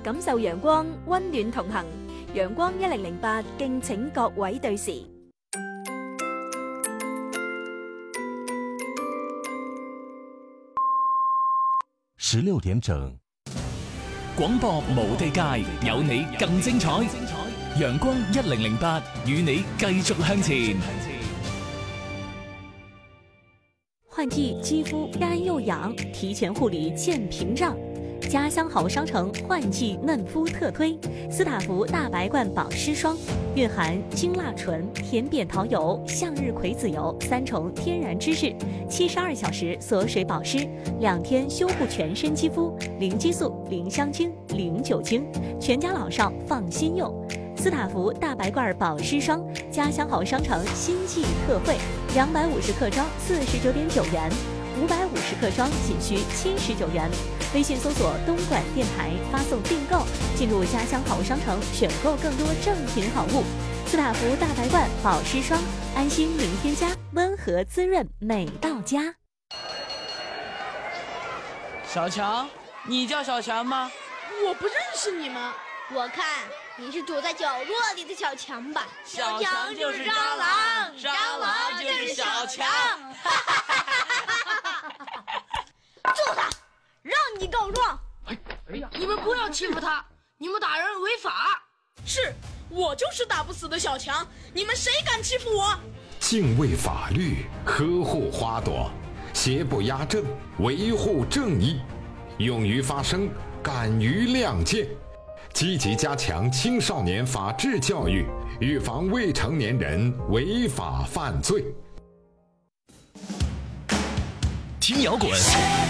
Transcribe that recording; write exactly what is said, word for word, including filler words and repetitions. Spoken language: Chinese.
感受陽光，溫暖同行。陽光一零零八，敬請各位對時。 十六點整， 廣播無地界，有你更精彩。陽光一零零八，與你繼續向前。 換季肌膚乾又癢，提前護理見屏障。家鄉好商城換季嫩膚特推斯塔芙大白罐保濕霜，蘊含精辣醇、甜扁桃油、向日葵籽油三重天然脂质，七十二小時鎖水保濕，兩天修護全身肌膚，零激素、零香精、零酒精，全家老少放心用。斯塔芙大白罐保濕霜，家鄉好商城新季特惠，兩百五十克裝四十九點九元，五百五十克裝僅需七十九元。微信搜索東莞電台，發送訂購，進入家鄉好商城，選購更多正品好物。斯塔芙大白罐保濕霜，安心零添加，溫和滋潤美到家。 小強，你叫小強嗎？ 我不認識你們，我看你是躲在角落裏的小強吧？ 小強就是蟑螂，蟑螂就是小強。 揍他！讓你告狀！ 哎哎呀，你們不要欺負他，你們打人違法。 是，我就是打不死的小強，你們誰敢欺負我？ 敬畏法律，呵護花朵，邪不壓正，維護正義，勇於發聲，敢於亮劍，積極加強青少年法治教育，預防未成年人違法犯罪。 聽搖滾